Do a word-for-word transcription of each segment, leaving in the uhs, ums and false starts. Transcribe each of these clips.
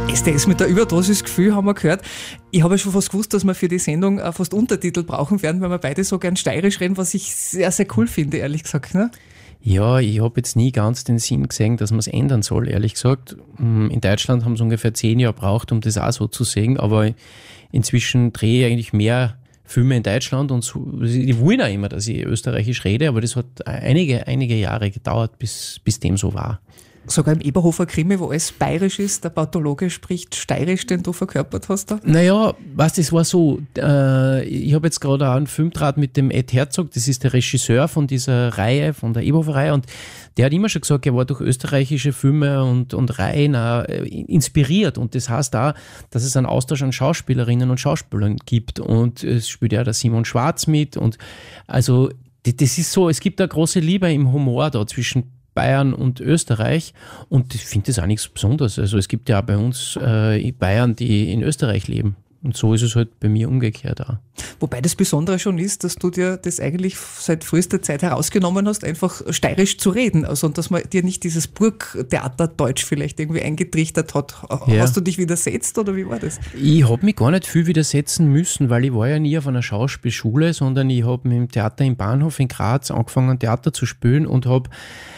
S D S mit der Überdosis Gefühl haben wir gehört. Ich habe ja schon fast gewusst, dass wir für die Sendung fast Untertitel brauchen werden, weil wir beide so gern steirisch reden, was ich sehr, sehr cool finde, ehrlich gesagt. Ne? Ja, ich habe jetzt nie ganz den Sinn gesehen, dass man es ändern soll, ehrlich gesagt. In Deutschland haben sie ungefähr zehn Jahre gebraucht, um das auch so zu sehen, aber inzwischen drehe ich eigentlich mehr Filme in Deutschland und so, die wollen auch immer, dass ich österreichisch rede, aber das hat einige, einige Jahre gedauert, bis, bis dem so war. Sogar im Eberhofer Krimi, wo alles bayerisch ist, der Pathologe spricht steirisch, den du verkörpert hast da? Naja, was das war so, äh, ich habe jetzt gerade auch einen Film draht mit dem Ed Herzog, das ist der Regisseur von dieser Reihe, von der Eberhofer Reihe, und der hat immer schon gesagt, er war durch österreichische Filme und, und Reihen auch inspiriert, und das heißt auch, dass es einen Austausch an Schauspielerinnen und Schauspielern gibt, und es spielt ja der Simon Schwarz mit, und also das ist so, es gibt eine große Liebe im Humor da zwischen Bayern und Österreich, und ich finde das auch nichts Besonderes. Also es gibt ja auch bei uns äh, Bayern, die in Österreich leben, und so ist es halt bei mir umgekehrt auch. Wobei das Besondere schon ist, dass du dir das eigentlich seit frühester Zeit herausgenommen hast, einfach steirisch zu reden, also und dass man dir nicht dieses Burgtheaterdeutsch vielleicht irgendwie eingetrichtert hat. Ja. Hast du dich widersetzt oder wie war das? Ich habe mich gar nicht viel widersetzen müssen, weil ich war ja nie auf einer Schauspielschule, sondern ich habe im Theater im Bahnhof in Graz angefangen, Theater zu spielen, und habe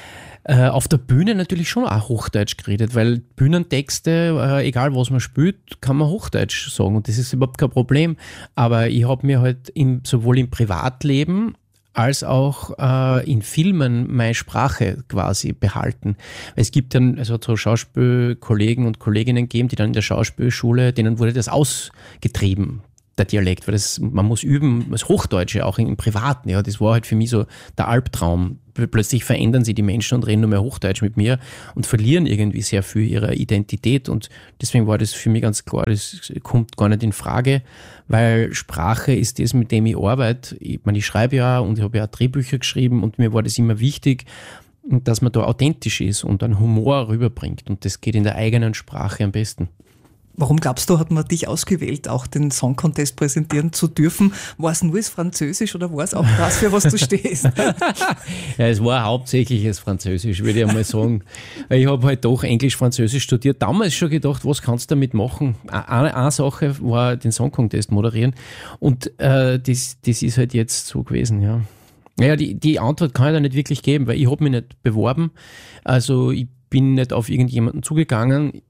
Äh, auf der Bühne natürlich schon auch Hochdeutsch geredet, weil Bühnentexte, äh, egal was man spielt, kann man Hochdeutsch sagen, und das ist überhaupt kein Problem. Aber ich habe mir halt im, sowohl im Privatleben als auch äh, in Filmen meine Sprache quasi behalten. Es gibt dann also so Schauspielkollegen und Kolleginnen gegeben, die dann in der Schauspielschule, denen wurde das ausgetrieben, der Dialekt, weil das, man muss üben, das Hochdeutsche auch im Privaten, ja, das war halt für mich so der Albtraum. Plötzlich verändern sich die Menschen und reden nur mehr Hochdeutsch mit mir und verlieren irgendwie sehr viel ihrer Identität, und deswegen war das für mich ganz klar, das kommt gar nicht in Frage, weil Sprache ist das, mit dem ich arbeite. Ich meine, ich schreibe ja und ich habe ja auch Drehbücher geschrieben, und mir war das immer wichtig, dass man da authentisch ist und einen Humor rüberbringt, und das geht in der eigenen Sprache am besten. Warum glaubst du, hat man dich ausgewählt, auch den Song Contest präsentieren zu dürfen? War es nur das Französisch oder war es auch das, für was du stehst? Ja, es war hauptsächlich das Französisch, würde ich einmal sagen. Ich habe halt doch Englisch-Französisch studiert. Damals schon gedacht, was kannst du damit machen? Eine, eine Sache war den Song Contest moderieren, und äh, das, das ist halt jetzt so gewesen, ja. Naja, die, die Antwort kann ich da nicht wirklich geben, weil ich habe mich nicht beworben. Also ich bin nicht auf irgendjemanden zugegangen,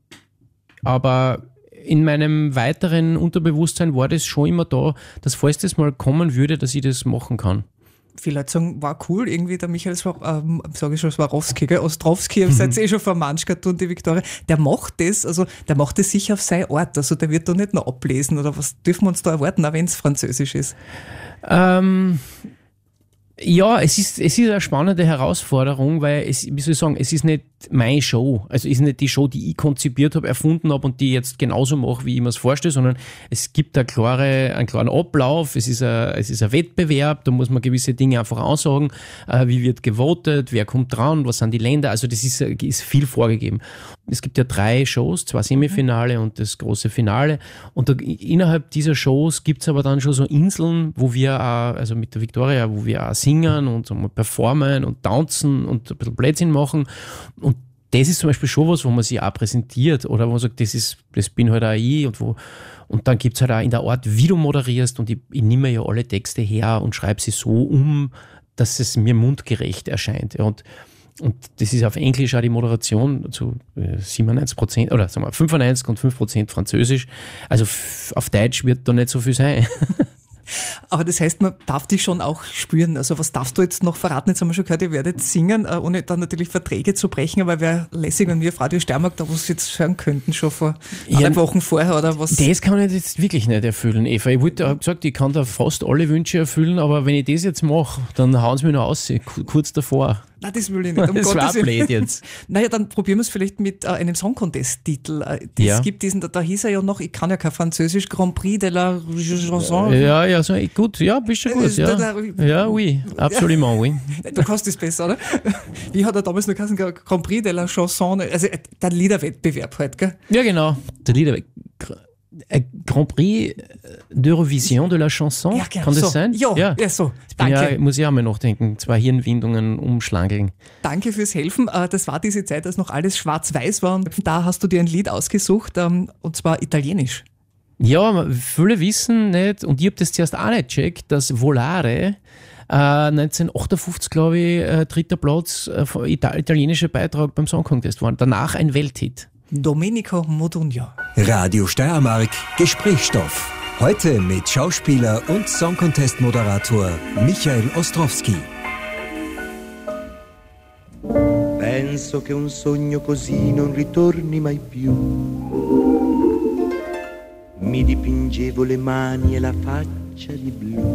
aber in meinem weiteren Unterbewusstsein war das schon immer da, dass falls das mal kommen würde, dass ich das machen kann. Viele Leute sagen, war cool, irgendwie der Michael, ähm, sage ich schon, Swarovski, gell? Ostrowski, mhm. seid ihr eh schon vermanschert, und die Viktoria, der macht das, also der macht das sicher auf seinen Ort, also der wird da nicht noch ablesen, oder was dürfen wir uns da erwarten, auch wenn es Französisch ist? Ähm... Ja, es ist, es ist eine spannende Herausforderung, weil es, wie soll ich sagen, es ist nicht meine Show. Also es ist nicht die Show, die ich konzipiert habe, erfunden habe und die ich jetzt genauso mache, wie ich mir es vorstelle, sondern es gibt eine klare, einen klaren Ablauf, es ist ein, es ist ein Wettbewerb, da muss man gewisse Dinge einfach aussagen, äh, wie wird gewotet, wer kommt dran, was sind die Länder, also das ist, ist viel vorgegeben. Es gibt ja drei Shows, zwei Semifinale und das große Finale, und da, innerhalb dieser Shows gibt es aber dann schon so Inseln, wo wir auch, also mit der Viktoria, wo wir auch singen und so mal performen und tanzen und ein bisschen Blödsinn machen, und das ist zum Beispiel schon was, wo man sich auch präsentiert oder wo man sagt, das ist, das bin halt auch ich, und wo, und dann gibt es halt auch in der Art, wie du moderierst, und ich, ich nehme ja alle Texte her und schreibe sie so um, dass es mir mundgerecht erscheint, und Und das ist auf Englisch auch die Moderation zu siebenundneunzig Prozent oder sagen wir fünfundneunzig und fünf Prozent Französisch. Also f- auf Deutsch wird da nicht so viel sein. Aber das heißt, man darf dich schon auch spüren. Also was darfst du jetzt noch verraten? Jetzt haben wir schon gehört, ihr werdet singen, ohne dann natürlich Verträge zu brechen, aber wäre lässig, wenn wir auf Radio Steiermark da was jetzt hören könnten, schon vor ja, anderthalb Wochen vorher oder was? Das kann ich jetzt wirklich nicht erfüllen, Eva. Ich wollte, habe gesagt, ich kann da fast alle Wünsche erfüllen, aber wenn ich das jetzt mache, dann hauen sie mich noch aus, kurz davor. Nein, das will ich nicht. Um das Gottes war blöd jetzt. Naja, dann probieren wir es vielleicht mit äh, einem Song-Contest-Titel. Äh, das ja. gibt diesen, da, da hieß er ja noch, ich kann ja kein Französisch, Grand Prix de la Chanson. Ja, ja, so, gut, ja, bist du gut, ja. Ja, oui, absolument, oui. Du kannst das besser, oder? Wie hat er damals noch geheißen? Grand Prix de la Chanson, also der Liederwettbewerb halt, gell? Ja, genau, der Liederwettbewerb. ein Grand Prix d'Eurovision de la Chanson, Ja, genau, kann das so. sein? Ja, ja, so. Ich bin Danke. ja, muss ich auch mal nachdenken, zwei Hirnwindungen umschlangeln. Danke fürs Helfen. Äh, Das war diese Zeit, als noch alles schwarz-weiß war und da hast du dir ein Lied ausgesucht ähm, und zwar italienisch. Ja, viele wissen nicht, und ich habe das zuerst auch nicht gecheckt, dass Volare äh, neunzehnhundertachtundfünfzig, glaube ich, äh, dritter Platz, äh, Ita- italienischer Beitrag beim Song Contest war. Danach ein Welthit. Domenico Modugno. Radio Steiermark Gesprächsstoff. Heute mit Schauspieler und Song Contest Moderator Michael Ostrowski. Penso che un sogno così non ritorni mai più. Mi dipingevo le mani e la faccia di blu.